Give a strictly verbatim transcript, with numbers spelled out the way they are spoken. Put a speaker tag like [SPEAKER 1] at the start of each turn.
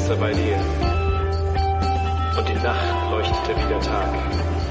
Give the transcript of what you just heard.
[SPEAKER 1] Fenster bei dir. Und die Nacht leuchtete wie der Tag.